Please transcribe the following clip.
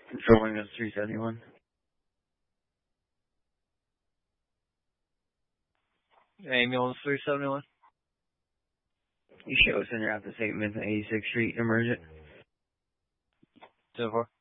Controlling us 371. Ambulance 371. You show us in your after statement, 86th Street, emergent. 10-4.